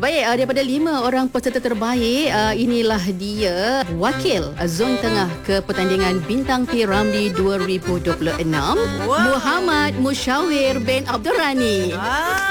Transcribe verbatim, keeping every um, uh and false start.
Baik, uh, daripada lima orang peserta terbaik, uh, inilah dia wakil uh, zon tengah ke pertandingan Bintang P Ramli dua ribu dua puluh enam, wow. Muhammad Musyawir bin Abdul Rani. Ah.